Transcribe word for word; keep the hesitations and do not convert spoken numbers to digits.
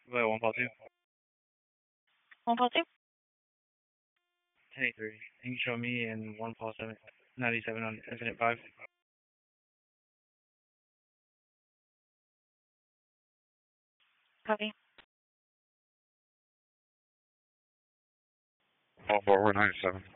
Well, one four two. one four two? ten eighty-three. Can you show me in one four seven ninety-seven on Infinite five? Copy. All four, we're ninety-seven.